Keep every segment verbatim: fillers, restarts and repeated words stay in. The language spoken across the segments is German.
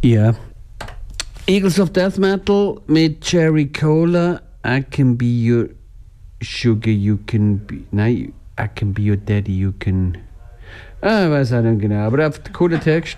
Ja. Eagles of Death Metal mit Jerry Cola. I can be your sugar, you can be... Nein, I can be your daddy, you can... Ah, ich weiß auch nicht genau, aber einfach der coole Text.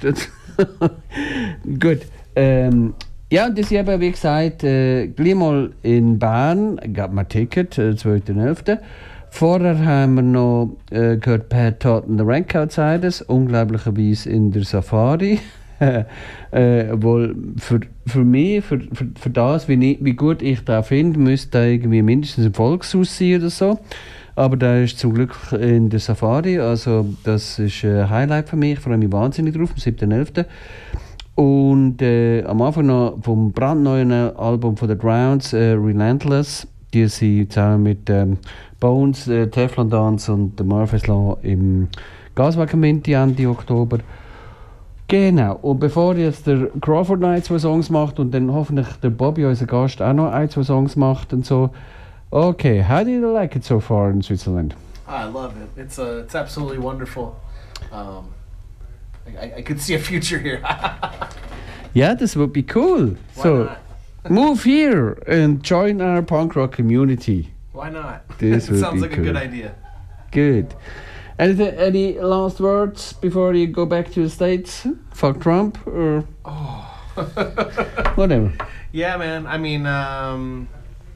Gut. Ähm, ja, und das ist eben, wie gesagt, äh, gleich mal in Bern, gab mir ein Ticket, äh, zweiter elfter Vorher haben wir noch äh, gehört Pat Todd and the Rank Outsiders, unglaublicherweise in der Safari. äh, wohl für, für mich, für, für, für das, wie, ich, wie gut ich da finde, müsste da irgendwie mindestens ein Volkshaus sein oder so. Aber da ist zum Glück in der Safari, also das ist ein Highlight für mich, ich freue mich wahnsinnig drauf, am siebten elften Und äh, am Anfang noch vom brandneuen Album von The Drowns, äh, Relentless, die sind zusammen mit ähm, Bones, äh, Teflon Dance und Murphy's Law im Gaswagen-Minty Ende Oktober. Genau, und bevor jetzt der Crawford noch ein, zwei Songs macht und dann hoffentlich der Bobby, unser Gast, auch noch ein, zwei Songs macht und so. Okay, how do you like it so far in Switzerland? I love it. It's uh, it's absolutely wonderful. Um, I, I could see a future here. Yeah, this would be cool. Why so, not? move here and join our punk rock community. Why not? This would sounds be like cool. a good idea. Good. Anything, any last words before you go back to the States? Fuck Trump or Oh. whatever. Yeah, man. I mean, um,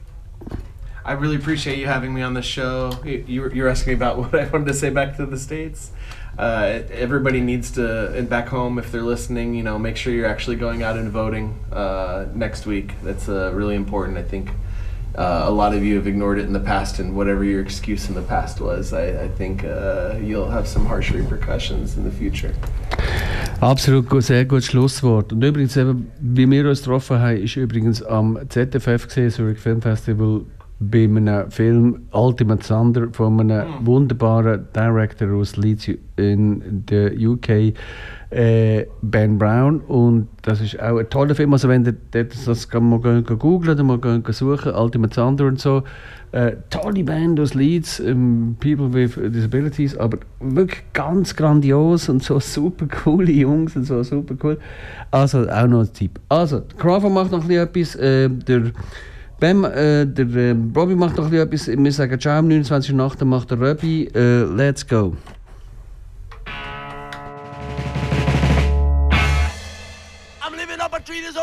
I really appreciate you having me on the show. You, you, were, you were asking me about what I wanted to say back to the States. Uh, everybody needs to, and back home, if they're listening, you know, make sure you're actually going out and voting uh, next week. That's uh, really important. I think uh, a lot of you have ignored it in the past, and whatever your excuse in the past was, I, I think uh, you'll have some harsh repercussions in the future. Absolut gut, sehr gutes Schlusswort. Und übrigens, eben, wie wir uns getroffen haben, ist übrigens am Z F F gesehen, Zurich Film Festival, bei einem Film Ultimate Thunder von einem mm. wunderbaren Director aus Leeds in der U K, äh, Ben Brown. Und das ist auch ein toller Film. Also wenn ihr das, das kann man mal googeln oder mal suchen, Ultimate Thunder und so. Äh, tolle Band aus Leeds, um, People with Disabilities, aber wirklich ganz grandios und so super coole Jungs und so super cool. Also auch noch ein Tipp. Also, Crawford macht noch ein bisschen etwas, äh, der Bam, äh, der äh, Robbie macht noch ein bisschen etwas, wir sagen ciao, am neunundzwanzigsten Achten macht der Robbie, äh, let's go.